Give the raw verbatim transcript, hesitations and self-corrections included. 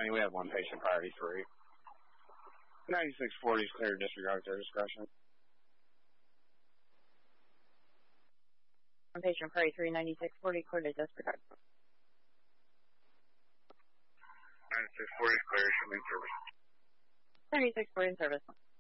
County, we have one patient, priority three. ninety-six forty is clear, disregard their discretion. One patient, priority three, ninety-six forty, clear to disregard. ninety-six forty is clear, should be in service. ninety-six forty in service.